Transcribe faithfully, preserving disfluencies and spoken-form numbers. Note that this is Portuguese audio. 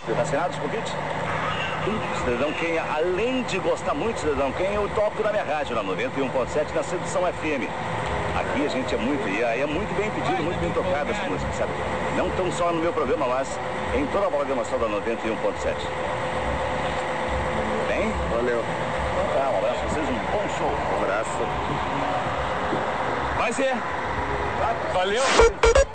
Vacinados com Covid? Cidadão Quem, além de gostar muito de Cidadão Quem, eu toco na minha rádio, na noventa e um ponto sete, na Sedução F M. Aqui a gente é muito, e é muito bem pedido, muito bem tocada essa música, sabe? Não tão só no meu programa, mas em toda a programação da noventa e um ponto sete. Bem? Valeu. Tá, um abraço pra vocês, um bom show. Um abraço. Vai ser. Valeu.